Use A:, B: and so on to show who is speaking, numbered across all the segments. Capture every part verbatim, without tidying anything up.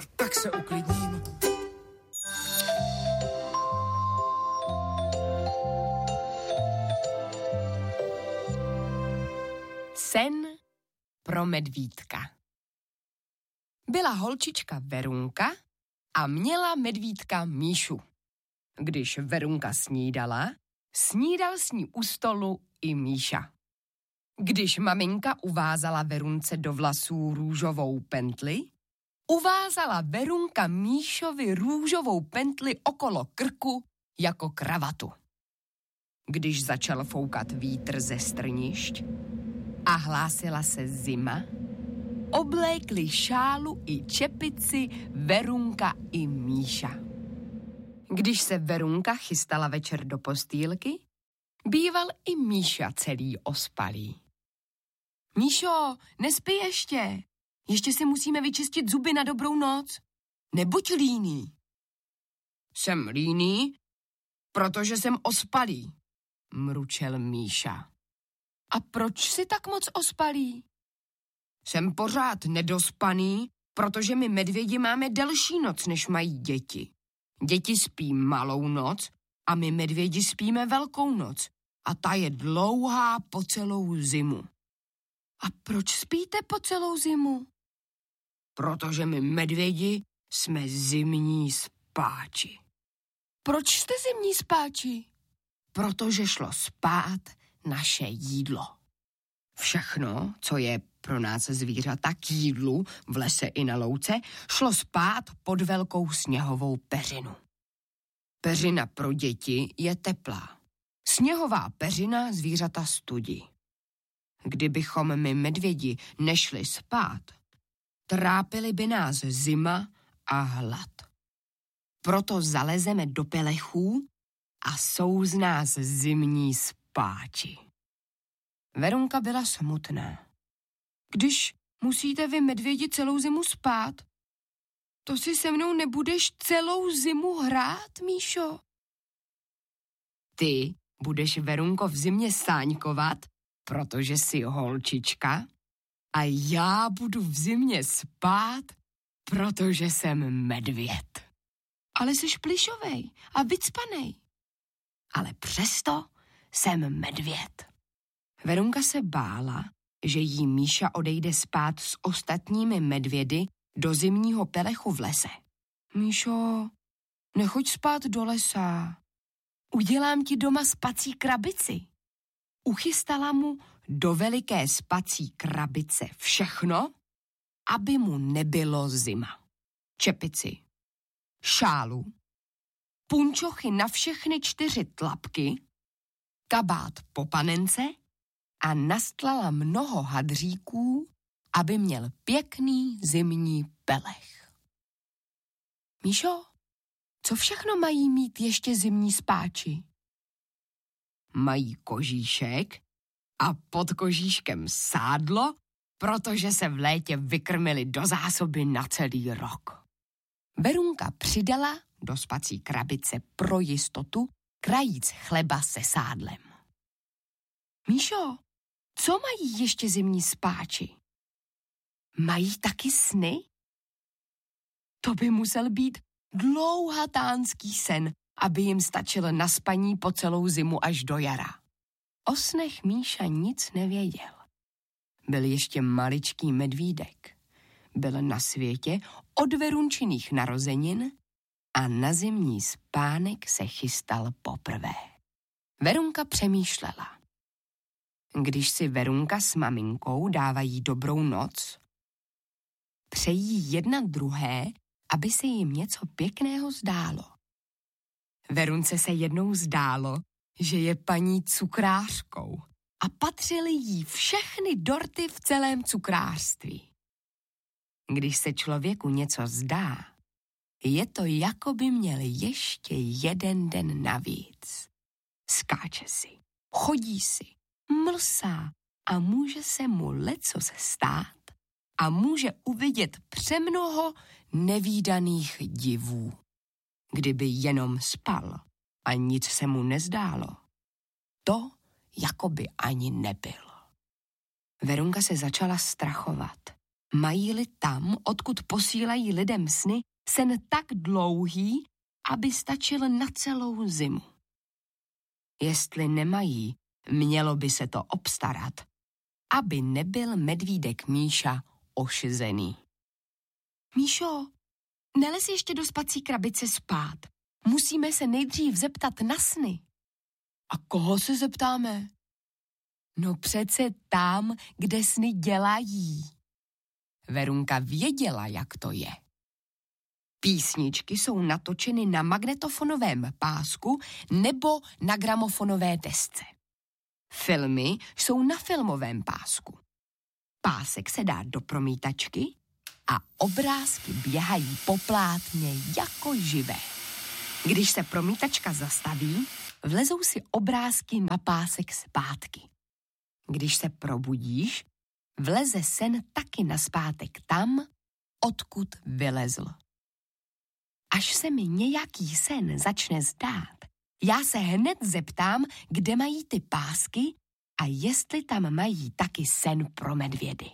A: Tak se uklidním.
B: Sen pro medvídka. Byla holčička Verunka a měla medvídka Míšu. Když Verunka snídala, snídal s ní u stolu i Míša. Když maminka uvázala Verunce do vlasů růžovou pentli, uvázala Verunka Míšovi růžovou pentli okolo krku jako kravatu. Když začal foukat vítr ze strnišť a hlásila se zima, oblékli šálu i čepici Verunka i Míša. Když se Verunka chystala večer do postýlky, býval i Míša celý ospalý. Míšo, nespí ještě. Ještě si musíme vyčistit zuby na dobrou noc. Nebuď líný. Jsem líný, protože jsem ospalý, mručel Míša. A proč jsi tak moc ospalý? Jsem pořád nedospaný, protože my medvědi máme delší noc, než mají děti. Děti spí malou noc a my medvědi spíme velkou noc. A ta je dlouhá po celou zimu. A proč spíte po celou zimu? Protože my medvědi jsme zimní spáči. Proč jste zimní spáči? Protože šlo spát naše jídlo. Všechno, co je pro nás zvířata k jídlu v lese i na louce, šlo spát pod velkou sněhovou peřinu. Peřina pro děti je teplá. Sněhová peřina zvířata studí. Kdybychom my medvědi nešli spát, trápily by nás zima a hlad. Proto zalezeme do pelechů a jsou z nás zimní spáči. Verunka byla smutná. Když musíte vy medvědi celou zimu spát, to si se mnou nebudeš celou zimu hrát, Míšo? Ty budeš, Verunko, v zimě sáňkovat, protože jsi holčička, a já budu v zimě spát, protože jsem medvěd. Ale jsi plišovej a vycpanej. Ale přesto jsem medvěd. Verunka se bála, že jí Míša odejde spát s ostatními medvědy do zimního pelechu v lese. Míšo, nechoď spát do lesa. Udělám ti doma spací krabici. Uchystala mu do veliké spací krabice všechno, aby mu nebylo zima. Čepici, šálu, punčochy na všechny čtyři tlapky, kabát po panence a nastlala mnoho hadříků, aby měl pěkný zimní pelech. Míšo, co všechno mají mít ještě zimní spáči? Mají kožíšek a pod kožíškem sádlo, protože se v létě vykrmili do zásoby na celý rok. Verunka přidala do spací krabice pro jistotu krajíc chleba se sádlem. Míšo, co mají ještě zimní spáči? Mají taky sny? To by musel být dlouhatánský sen, aby jim stačilo na spaní po celou zimu až do jara. O snech Míša nic nevěděl. Byl ještě maličký medvídek. Byl na světě od Verunčiných narozenin a na zimní spánek se chystal poprvé. Verunka přemýšlela. Když si Verunka s maminkou dávají dobrou noc, přejí jedna druhé, aby se jim něco pěkného zdálo. Verunce se jednou zdálo, že je paní cukrářkou a patřily jí všechny dorty v celém cukrářství. Když se člověku něco zdá, je to, jako by měl ještě jeden den navíc. Skáče si, chodí si, mlsá a může se mu lecos stát a může uvidět přemnoho nevídaných divů. Kdyby jenom spal a nic se mu nezdálo, to jako by ani nebyl. Verunka se začala strachovat. Mají-li tam, odkud posílají lidem sny, sen tak dlouhý, aby stačil na celou zimu. Jestli nemají, mělo by se to obstarat, aby nebyl medvídek Míša ošizený. Míšo, nelez ještě do spací krabice spát. Musíme se nejdřív zeptat na sny. A koho se zeptáme? No přece tam, kde sny dělají. Verunka věděla, jak to je. Písničky jsou natočeny na magnetofonovém pásku nebo na gramofonové desce. Filmy jsou na filmovém pásku. Pásek se dá do promítačky a obrázky běhají po plátně jako živé. Když se promítačka zastaví, vlezou si obrázky na pásek zpátky. Když se probudíš, vleze sen taky nazpátek tam, odkud vylezl. Až se mi nějaký sen začne zdát, já se hned zeptám, kde mají ty pásky a jestli tam mají taky sen pro medvědy.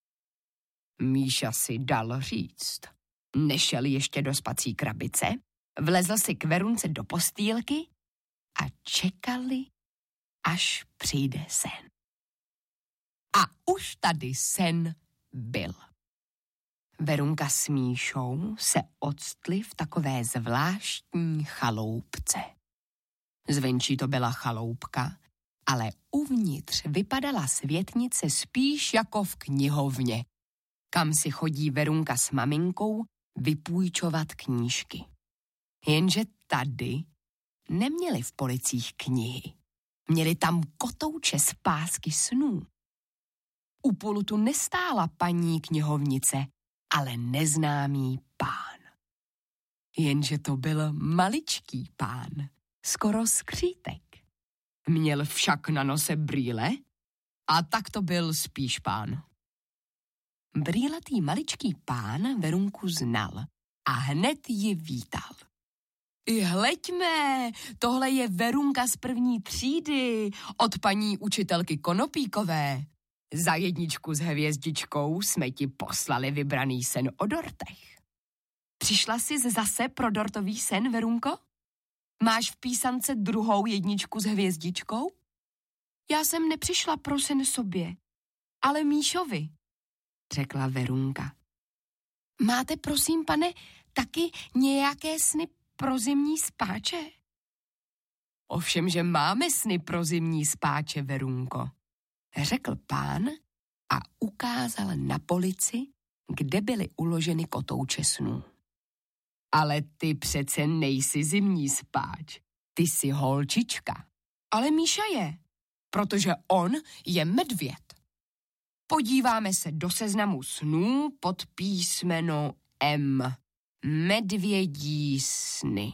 B: Míša si dal říct. Nešel ještě do spací krabice, vlezl si k Verunce do postýlky a čekali, až přijde sen. A už tady sen byl. Verunka s Míšou se octli v takové zvláštní chaloupce. Zvenčí to byla chaloupka, ale uvnitř vypadala světnice spíš jako v knihovně, kam si chodí Verunka s maminkou vypůjčovat knížky. Jenže tady neměli v policích knihy. Měli tam kotouče z pásky snů. U pultu nestála paní knihovnice, ale neznámý pán. Jenže to byl maličký pán, skoro skřítek. Měl však na nose brýle a tak to byl spíš pán. Brýlatý maličký pán Verunku znal a hned ji vítal. I hleďme, tohle je Verunka z první třídy od paní učitelky Konopíkové. Za jedničku s hvězdičkou jsme ti poslali vybraný sen o dortech. Přišla jsi zase pro dortový sen, Verunko? Máš v písance druhou jedničku s hvězdičkou? Já jsem nepřišla pro sen sobě, ale Míšovi, řekla Verunka. Máte, prosím, pane, taky nějaké sny pro zimní spáče? Ovšem, že máme sny pro zimní spáče, Verunko, řekl pán a ukázal na polici, kde byly uloženy kotouče snů. Ale ty přece nejsi zimní spáč, ty jsi holčička. Ale Míša je, protože on je medvěd. Podíváme se do seznamu snů pod písmeno M. Medvědí sny.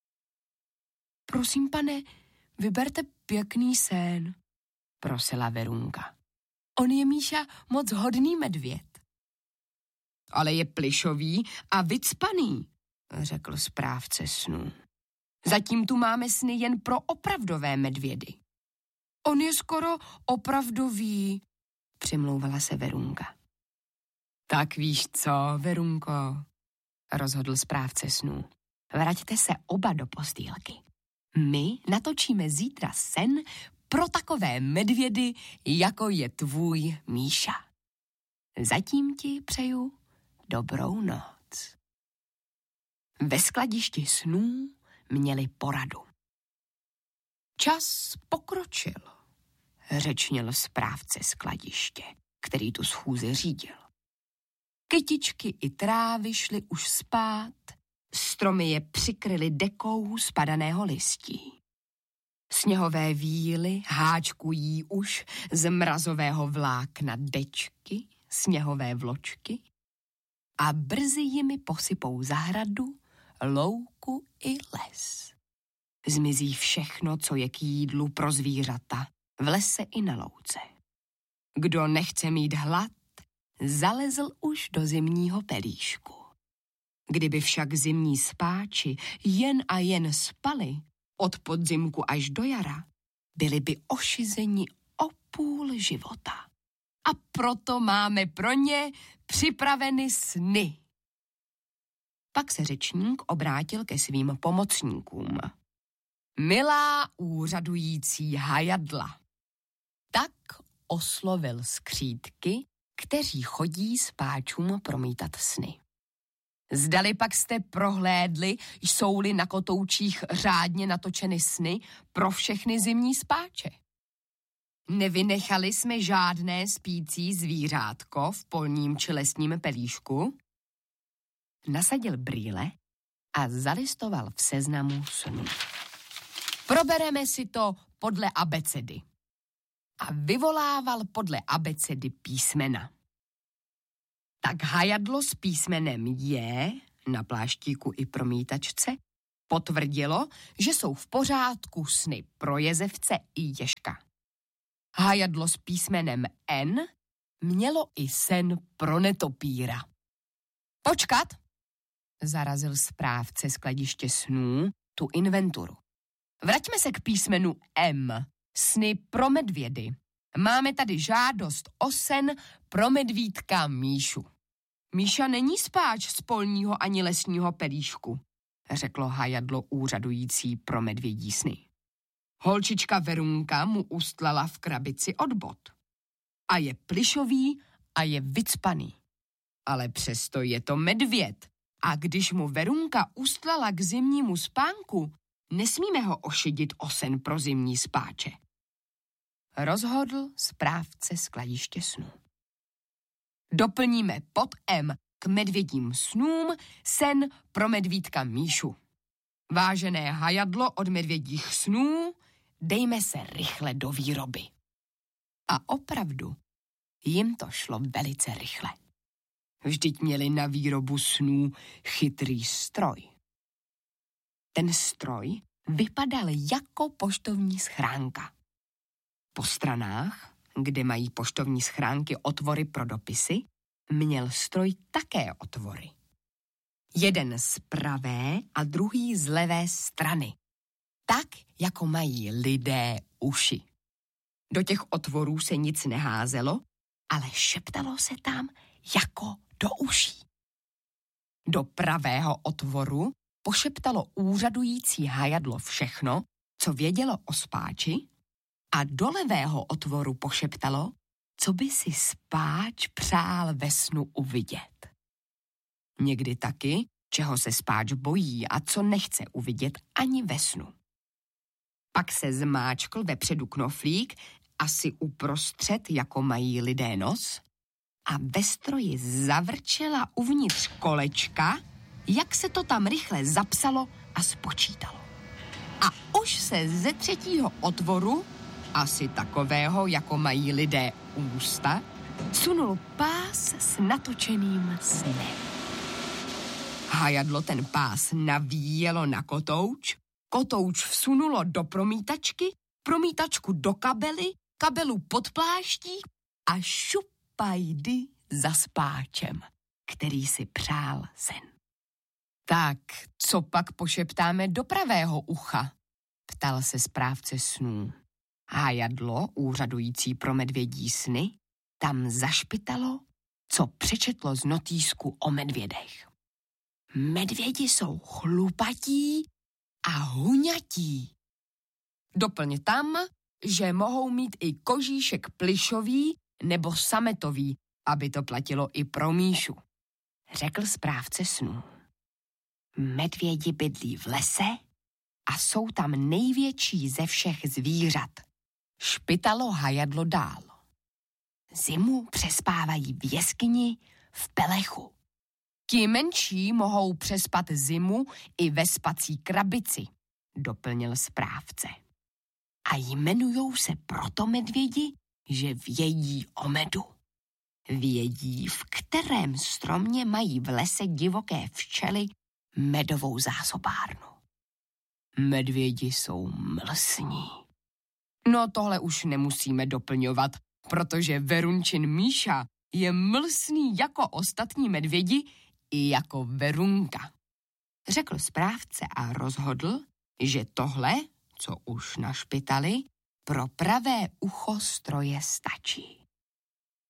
B: Prosím, pane, vyberte pěkný sen, prosila Verunka. On je, Míša, moc hodný medvěd. Ale je plišový a vycpaný, řekl správce snů. Zatím tu máme sny jen pro opravdové medvědy. On je skoro opravdový, přimlouvala se Verunka. Tak víš co, Verunko, rozhodl správce snů. Vraťte se oba do postýlky. My natočíme zítra sen pro takové medvědy, jako je tvůj Míša. Zatím ti přeju dobrou noc. Ve skladišti snů měli poradu. Čas pokročil, řečnil správce skladiště, který tu schůzi řídil. Kytičky i trávy šly už spát, stromy je přikryly dekou spadaného listí. Sněhové víly háčkují už z mrazového vlákna dečky, sněhové vločky a brzy jimi posypou zahradu, louku i les. Zmizí všechno, co je k jídlu pro zvířata, v lese i na louce. Kdo nechce mít hlad, zalezl už do zimního pelíšku. Kdyby však zimní spáči jen a jen spali, od podzimku až do jara, byli by ošizeni o půl života. a proto máme pro ně připraveny sny. Pak se řečník obrátil ke svým pomocníkům. Milá úřadující hajadla. Tak oslovil skřídky, kteří chodí spáčům promítat sny. Zdali pak jste prohlédli, jsou-li na kotoučích řádně natočeny sny pro všechny zimní spáče. Nevynechali jsme žádné spící zvířátko v polním či lesním pelíšku. Nasadil brýle a zalistoval v seznamu snů. Probereme si to podle abecedy. A vyvolával podle abecedy písmena. Tak hajadlo s písmenem J na pláštíku i promítačce potvrdilo, že jsou v pořádku sny pro jezevce i ježka. Hajadlo s písmenem N mělo i sen pro netopíra. Počkat, zarazil správce skladiště snů tu inventuru. Vraťme se k písmenu M, sny pro medvědy. Máme tady žádost o sen pro medvídka Míšu. Míša není spáč z polního ani lesního pelíšku, řeklo hajadlo úřadující pro medvědí sny. Holčička Verunka mu ustlala v krabici od bot. A je plišový a je vycpaný. Ale přesto je to medvěd. A když mu Verunka ustlala k zimnímu spánku, nesmíme ho ošidit o sen pro zimní spáče. Rozhodl správce skladiště snů. Doplníme pod M k medvědím snům sen pro medvídka Míšu. Vážené hajadlo od medvědích snů, dejme se rychle do výroby. A opravdu jim to šlo velice rychle. Vždyť měli na výrobu snů chytrý stroj. Ten stroj vypadal jako poštovní schránka. Po stranách, kde mají poštovní schránky otvory pro dopisy, měl stroj také otvory. Jeden z pravé a druhý z levé strany. Tak, jako mají lidé uši. Do těch otvorů se nic neházelo, ale šeptalo se tam jako do uší. Do pravého otvoru pošeptalo úřadující hajadlo všechno, co vědělo o spáči, a do levého otvoru pošeptalo, co by si spáč přál ve snu uvidět. Někdy taky, čeho se spáč bojí a co nechce uvidět ani ve snu. Pak se zmáčkl vepředu knoflík, asi uprostřed, jako mají lidé nos, a ve stroji zavrčela uvnitř kolečka, jak se to tam rychle zapsalo a spočítalo. A už se ze třetího otvoru, asi takového, jako mají lidé ústa, sunul pás s natočeným snem. Hajadlo ten pás navíjelo na kotouč, kotouč vsunulo do promítačky, promítačku do kabely, kabelu pod pláštík a šupajdy za spáčem, který si přál sen. Tak, co pak pošeptáme do pravého ucha? Ptal se správce snů. Hajadlo, úřadující pro medvědí sny, tam zašpitalo, co přečetlo z notýsku o medvědech. Medvědi jsou chlupatí a huňatí. Doplň tam, že mohou mít i kožíšek plišový nebo sametový, aby to platilo i pro Míšu, řekl správce snů. Medvědi bydlí v lese a jsou tam největší ze všech zvířat. Špitalo hajadlo dál. Zimu přespávají v jeskyni v pelechu. Ti menší mohou přespat zimu i ve spací krabici, doplnil správce. A jmenujou se proto medvědi, že vědí o medu. Vědí, v kterém stromě mají v lese divoké včely medovou zásobárnu. Medvědi jsou mlsní. No tohle už nemusíme doplňovat, protože Verunčin Míša je mlsný jako ostatní medvědi i jako Verunka. Řekl správce a rozhodl, že tohle, co už našpitali, pro pravé ucho stroje stačí.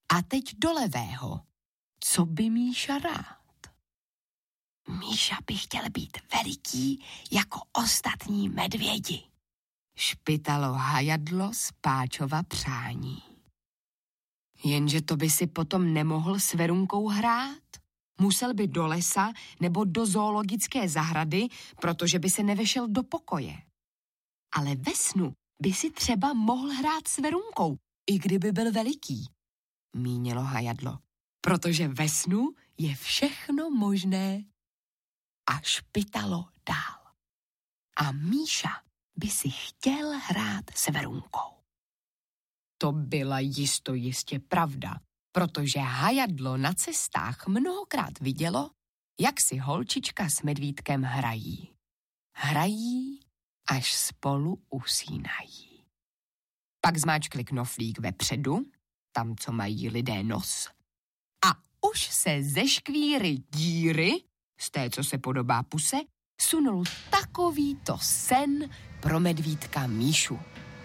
B: A teď do levého. Co by Míša rád? Míša by chtěl být veliký jako ostatní medvědi. Špitalo hajadlo z Páčova přání. Jenže to by si potom nemohl s Verunkou hrát. Musel by do lesa nebo do zoologické zahrady, protože by se nevešel do pokoje. Ale ve snu by si třeba mohl hrát s Verunkou, i kdyby byl veliký, mínilo hajadlo, protože ve snu je všechno možné. A špitalo dál. A Míša by si chtěl hrát s Verunkou. To byla jisto jistě pravda, protože hajadlo na cestách mnohokrát vidělo, jak si holčička s medvídkem hrají. Hrají, až spolu usínají. Pak zmáčkli knoflík vepředu, tam, co mají lidé nos, a už se ze škvíry díry, z té, co se podobá puse, sunul takovýto sen pro medvídka Míšu.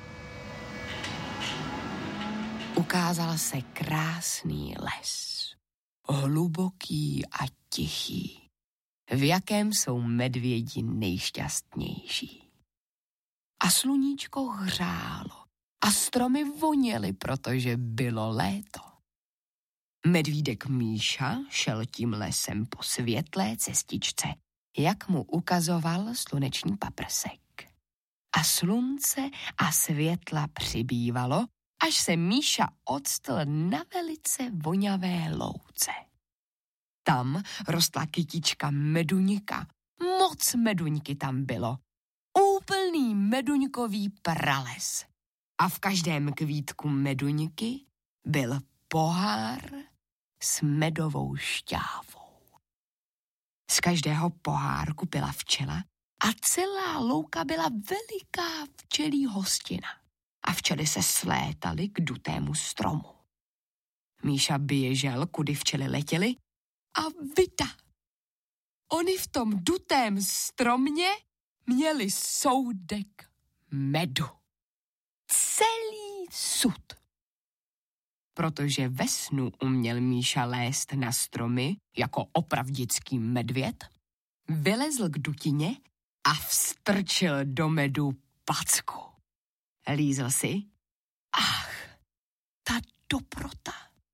B: Ukázal se krásný les, hluboký a tichý, v jakém jsou medvědi nejšťastnější. A sluníčko hřálo a stromy voněly, protože bylo léto. Medvídek Míša šel tím lesem po světlé cestičce, jak mu ukazoval sluneční paprsek. A slunce a světla přibývalo, až se Míša octl na velice voňavé louce. Tam rostla kytička meduňka. Moc meduňky tam bylo. Úplný meduňkový prales. A v každém kvítku meduňky byl pohár s medovou šťávou. Z každého pohárku byla včela a celá louka byla veliká včelí hostina. A včely se slétaly k dutému stromu. Míša běžel, kudy včely letěly, a vita! Oni v tom dutém stromě měli soudek medu. Celý sud. Protože ve snu uměl Míša lézt na stromy jako opravdický medvěd, vylezl k dutině a vstrčil do medu packu. Lízl si. Ach, ta dobrota.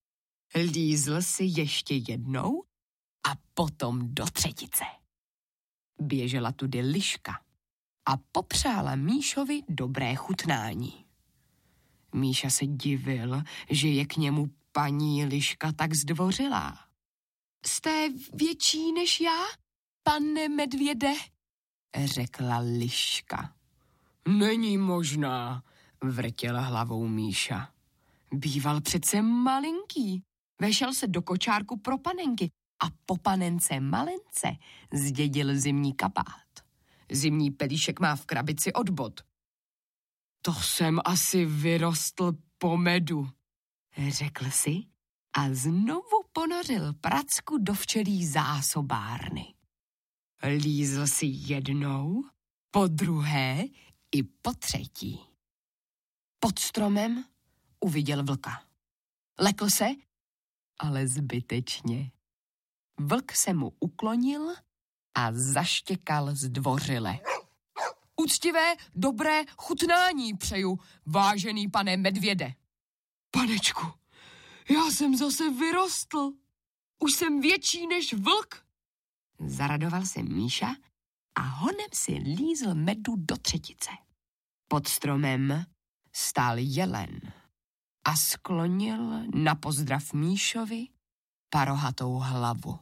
B: Lízl si ještě jednou a potom do třetice. Běžela tudy liška a popřála Míšovi dobré chutnání. Míša se divil, že je k němu paní liška tak zdvořilá. Jste větší než já, pane medvěde, řekla liška. Není možná, vrtěla hlavou Míša. Býval přece malinký. Vešel se do kočárku pro panenky a po panence malence zdědil zimní kabát. Zimní pelíšek má v krabici od bot. To jsem asi vyrostl po medu, řekl si a znovu ponořil pracku do včelí zásobárny. Lízl si jednou, po druhé i po třetí. Pod stromem uviděl vlka. Lekl se, ale zbytečně. Vlk se mu uklonil a zaštěkal zdvořile. Úctivé, dobré chutnání přeju, vážený pane medvěde. Panečku, já jsem zase vyrostl. Už jsem větší než vlk. Zaradoval se Míša a honem si lízl medu do třetice. Pod stromem stál jelen a sklonil na pozdrav Míšovi parohatou hlavu.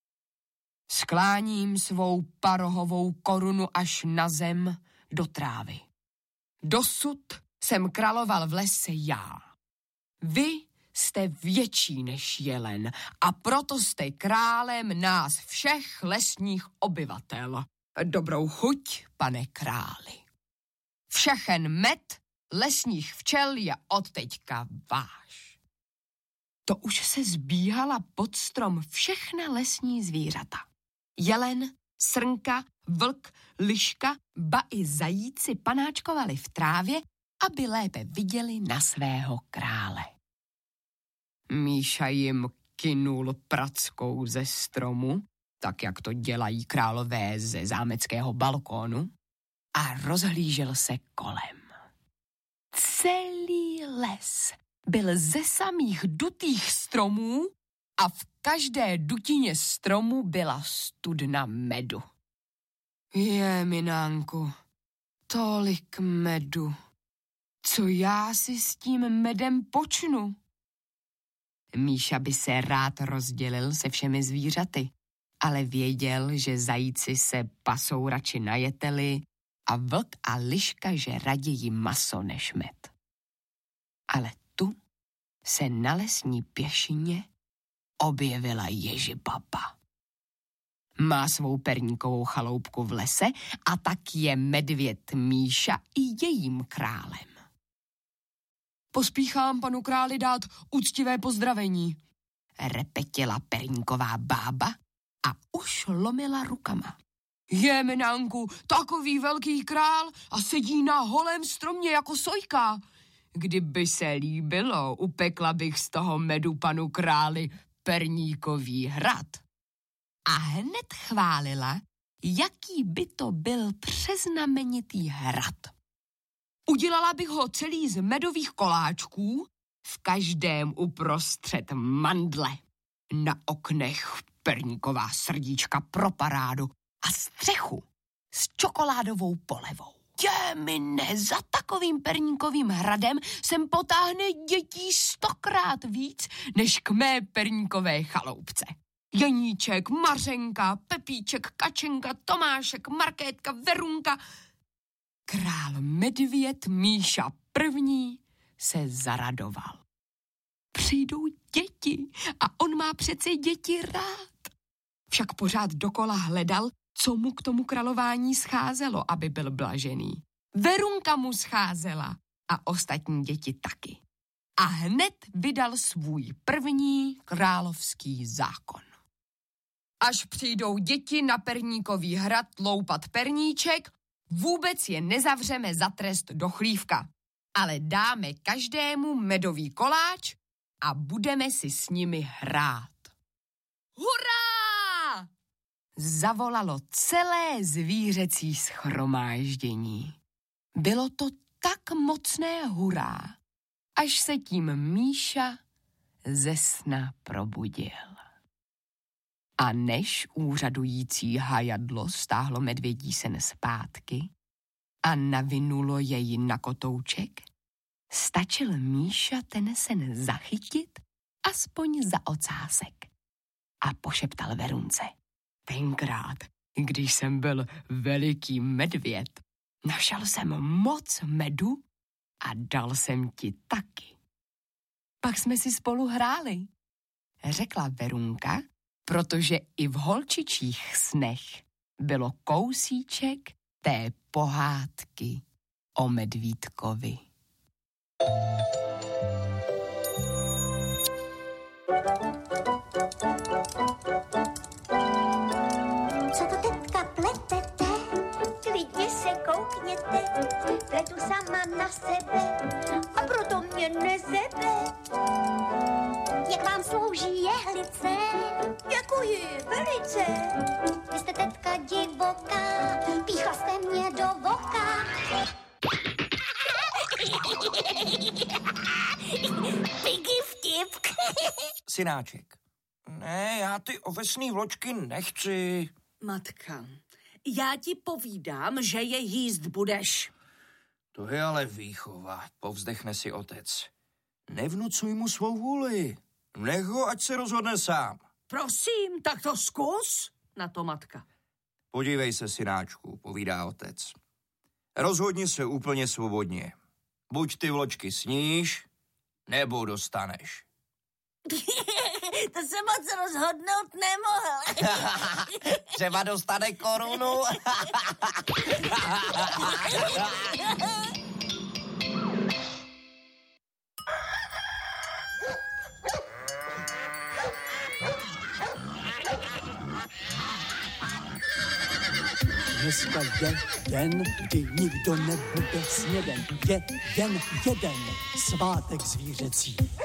B: Skláním svou parohovou korunu až na zem do trávy. Dosud jsem královal v lese já. Vy jste větší než jelen a proto jste králem nás všech lesních obyvatel. Dobrou chuť, pane králi. Všechen med lesních včel je odteďka váš. To už se zbíhala pod strom všechna lesní zvířata. Jelen, srnka, vlk, liška, ba i zajíci panáčkovali v trávě, aby lépe viděli na svého krále. Míša jim kynul prackou ze stromu, tak jak to dělají králové ze zámeckého balkónu, a rozhlížel se kolem. Celý les byl ze samých dutých stromů a v každé dutině stromu byla studna medu. Je, minánku, tolik medu. Co já si s tím medem počnu? Míša by se rád rozdělil se všemi zvířaty, ale věděl, že zajíci se pasou radši na jeteli a vlk a liška, že raději maso než med. Ale tu se na lesní pěšině objevila Ježibaba. Má svou perníkovou chaloupku v lese a tak je medvěd Míša i jejím králem. Pospíchám panu králi dát úctivé pozdravení, repetila perníková bába a už lomila rukama. Je, minánku, takový velký král a sedí na holém stromě jako sojka. Kdyby se líbilo, upekla bych z toho medu panu králi perníkový hrad. A hned chválila, jaký by to byl přeznamenitý hrad. Udělala bych ho celý z medových koláčků, v každém uprostřed mandle. Na oknech perníková srdíčka pro parádu a střechu s čokoládovou polevou. Je, mine, za takovým perníkovým hradem sem potáhne dětí stokrát víc, než k mé perníkové chaloupce. Janíček, Mařenka, Pepíček, Kačenka, Tomášek, Markétka, Verunka. Král medvěd Míša první se zaradoval. Přijdou děti a on má přece děti rád. Však pořád dokola hledal, co mu k tomu králování scházelo, aby byl blažený. Verunka mu scházela a ostatní děti taky. A hned vydal svůj první královský zákon. Až přijdou děti na perníkový hrad loupat perníček, vůbec je nezavřeme za trest do chlívka, ale dáme každému medový koláč a budeme si s nimi hrát. Hurá! Zavolalo celé zvířecí shromáždění. Bylo to tak mocné hurá, až se tím Míša ze sna probudil. A než úřadující hajadlo stáhlo medvědí sen zpátky a navinulo jej na kotouček, stačil Míša ten sen zachytit aspoň za ocásek a pošeptal Verunce. Tenkrát, když jsem byl veliký medvěd, našel jsem moc medu a dal jsem ti taky. Pak jsme si spolu hráli, řekla Verunka, protože i v holčičích snech bylo kousíček té pohádky o medvídkovi.
A: Co to teďka pletete? Klidně se koukněte, pletu sama na sebe a proto mě nezebe. Jak vám slouží jehlice? Děkuji velice. Vy jste teďka divoká, píchla jste mě do voka. Piggy vtip.
C: Synáček. Ne, já ty ovesný vločky nechci.
D: Matka, já ti povídám, že je jíst budeš.
C: To je ale výchova, povzdechne si otec. Nevnucuj mu svou vůli. Nech ho, ať se rozhodne sám.
D: Prosím, tak to zkus, na to matka.
C: Podívej se, synáčku, povídá otec. Rozhodni se úplně svobodně. Buď ty vločky sníš, nebo dostaneš.
D: To se moc rozhodnout nemohl.
C: Třeba dostane korunu.
E: Dneska je den, kdy nikdo nebude sněden. Je den jeden, svátek zvířecí.